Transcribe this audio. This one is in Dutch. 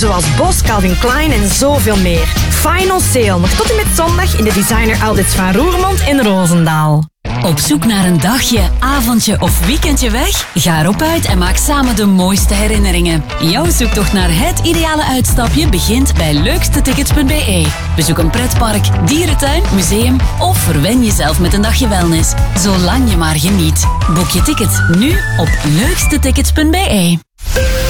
zoals Bos, Calvin Klein en zoveel meer. Final sale, nog tot en met zondag in de designer outlets van Roermond en Roosendaal. Op zoek naar een dagje, avondje of weekendje weg? Ga erop uit en maak samen de mooiste herinneringen. Jouw zoektocht naar het ideale uitstapje begint bij leukstetickets.be. Bezoek een pretpark, dierentuin, museum of verwen jezelf met een dagje wellness. Zolang je maar geniet. Boek je ticket nu op leukstetickets.be.